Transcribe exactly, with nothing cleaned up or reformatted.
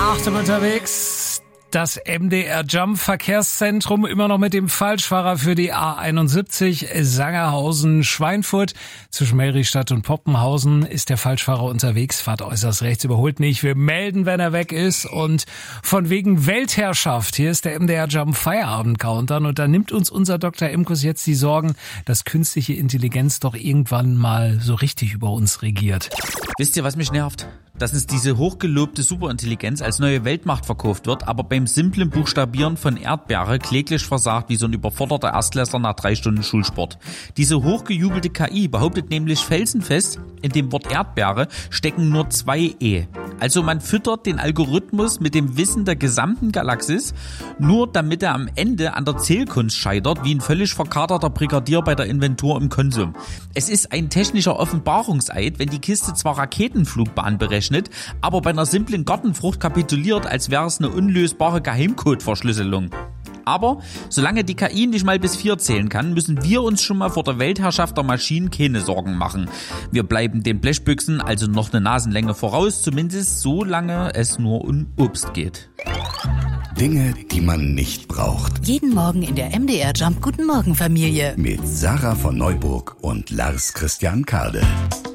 Achtung unterwegs. Das M D R Jump Verkehrszentrum immer noch mit dem Falschfahrer für die A einundsiebzig Sangerhausen-Schweinfurt. Zwischen Meristadt und Poppenhausen ist der Falschfahrer unterwegs, fahrt äußerst rechts, überholt nicht. Wir melden, wenn er weg ist, und von wegen Weltherrschaft. Hier ist der M D R Jump Feierabend-Countdown und da nimmt uns unser Doktor Imkus jetzt die Sorgen, dass künstliche Intelligenz doch irgendwann mal so richtig über uns regiert. Wisst ihr, was mich nervt? Dass uns diese hochgelobte Superintelligenz als neue Weltmacht verkauft wird, aber beim simplen Buchstabieren von Erdbeere kläglich versagt wie so ein überforderter Erstklässler nach drei Stunden Schulsport. Diese hochgejubelte K I behauptet nämlich felsenfest, in dem Wort Erdbeere stecken nur zwei E. Also man füttert den Algorithmus mit dem Wissen der gesamten Galaxis, nur damit er am Ende an der Zählkunst scheitert, wie ein völlig verkaterter Brigadier bei der Inventur im Konsum. Es ist ein technischer Offenbarungseid, wenn die Kiste zwar Raketenflugbahn berechnet, aber bei einer simplen Gartenfrucht kapituliert, als wäre es eine unlösbare Geheimcode-Verschlüsselung. Aber solange die K I nicht mal bis vier zählen kann, müssen wir uns schon mal vor der Weltherrschaft der Maschinen keine Sorgen machen. Wir bleiben den Blechbüchsen also noch eine Nasenlänge voraus, zumindest solange es nur um Obst geht. Dinge, die man nicht braucht. Jeden Morgen in der M D R Jump Guten Morgen Familie. Mit Sarah von Neuburg und Lars Christian Kade.